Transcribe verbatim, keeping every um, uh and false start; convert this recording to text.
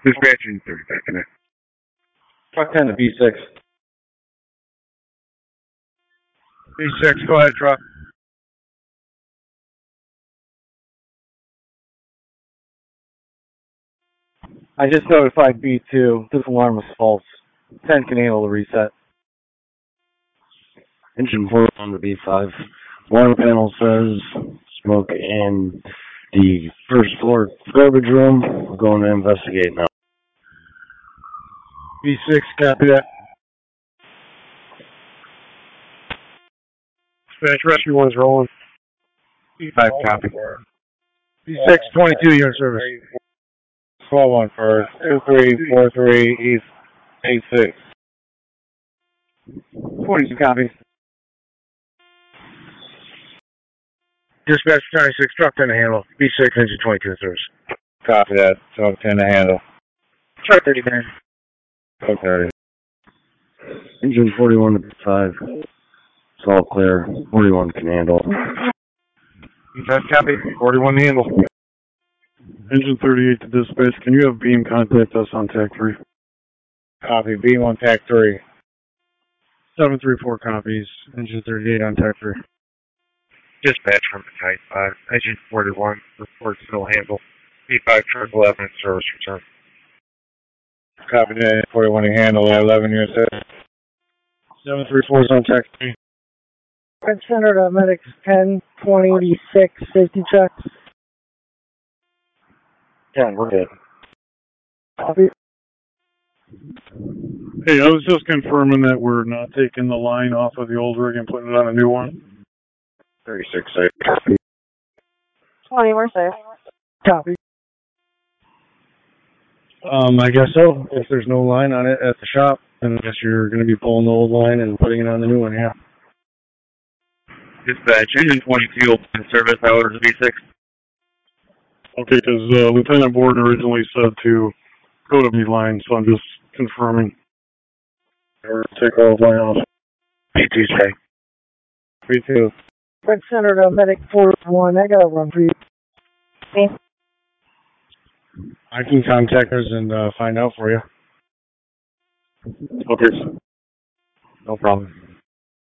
Dispatching thirty. Connect. Truck ten to B six. B six, go ahead, truck. I just notified B two. This alarm was false. ten can handle the reset. Engine four on the B five. Alarm panel says smoke in the first floor garbage room. We're going to investigate now. B six, copy that. Dispatch rescue one's rolling. B five, copy. B six, twenty-two, unit service. twelve one first. two three four three East eight six. twenty-two, copy. Dispatch County six, truck ten to handle. B six, engine twenty-two in service. Copy that. Truck ten to handle. Truck thirty, man. Truck thirty. Engine forty-one to B five. It's all clear. forty-one can handle. B five, copy. forty-one to handle. Engine thirty-eight to dispatch. Can you have Beam contact us on tac three? Copy. Beam on tac three. seven three four copies. Engine thirty-eight on tac three. Dispatch from the Type five. Engine forty-one. Report still handle. B five, truck eleven in service return. Copy that. forty-one to handle. eleven unit service. seven three four is on tac three. Center to medics ten twenty-six. Safety checks. Yeah, we're good. Copy. Hey, I was just confirming that we're not taking the line off of the old rig and putting it on a new one. thirty-six, safe. Copy. twenty, we're safe. Copy. Um, I guess so. If there's no line on it at the shop, then I guess you're going to be pulling the old line and putting it on the new one, yeah. Dispatch, engine twenty-two in service, hours B six. Okay, because uh, Lieutenant Borden originally said to go to B line, so I'm just confirming. Or take all the line off. B two, stay. B two. Center to medic forty-one. I got to run for you. Okay. I can contact us and uh, find out for you. Okay. No problem.